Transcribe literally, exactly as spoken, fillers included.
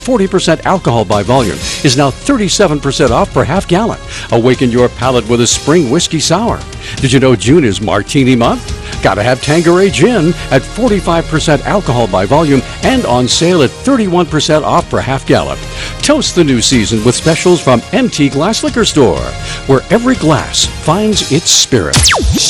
forty percent alcohol by volume is now thirty-seven percent off per half gallon. Awaken your palate with a spring whiskey sour. Did you know June is Martini month? Gotta have Tanqueray Gin at forty-five percent alcohol by volume and on sale at thirty-one percent off per half gallon. Toast the new season with specials from M T Glass Liquor Store, where every glass finds its spirit.